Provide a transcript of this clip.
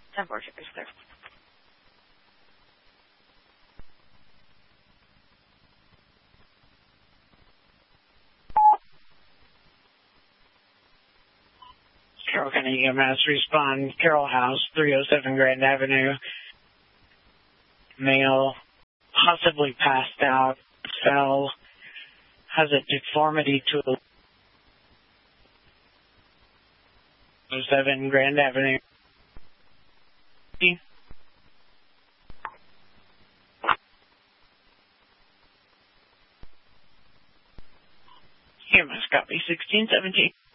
10-4 is clear. Carroll County EMS respond. Carroll House, 307 Grand Avenue. Male, possibly passed out, fell, has a deformity to 307 Grand Avenue. EMS copy 1617.